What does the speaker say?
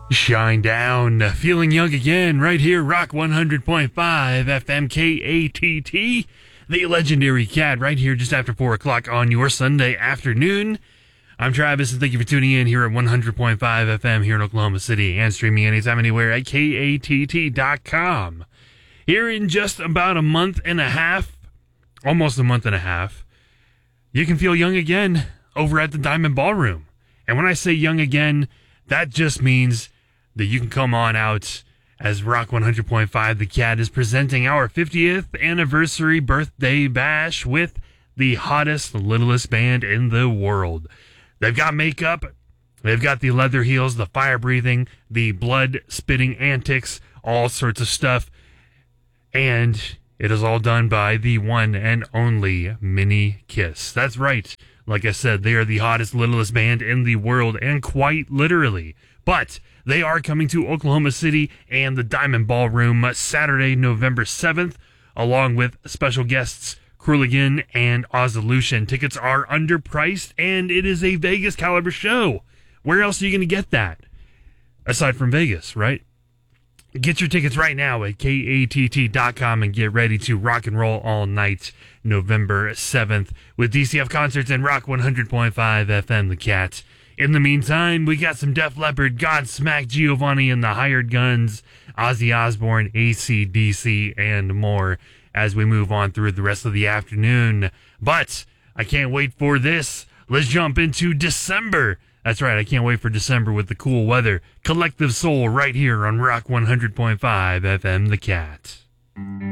Shine down, feeling young again, right here, Rock 100.5 FM KATT, the legendary Cat, right here just after 4 o'clock on your Sunday afternoon. I'm Travis, and thank you for tuning in here at 100.5 FM here in Oklahoma City, and streaming anytime, anywhere at KATT.com. Here in just about a month and a half, almost a month and a half, you can feel young again over at the Diamond Ballroom. And when I say young again, that just means that you can come on out as Rock 100.5 The Cat is presenting our 50th anniversary birthday bash with the hottest, littlest band in the world. They've got makeup, they've got the leather heels, the fire breathing, the blood spitting antics, all sorts of stuff. And it is all done by the one and only Mini Kiss. That's right. Like I said, they are the hottest, littlest band in the world, and quite literally. But they are coming to Oklahoma City and the Diamond Ballroom Saturday, November 7th, along with special guests Kruligan and Ozolution. Tickets are underpriced, and it is a Vegas caliber show. Where else are you going to get that? Aside from Vegas, right? Get your tickets right now at KATT.com and get ready to rock and roll all night, November 7th, with DCF Concerts and Rock 100.5 FM The Cat. In the meantime, we got some Def Leppard, Godsmack, Giovanni and the Hired Guns, Ozzy Osbourne, AC/DC, and more as we move on through the rest of the afternoon. But I can't wait for this. Let's jump into December. That's right, I can't wait for December with the cool weather. Collective Soul right here on Rock 100.5 FM The Cat.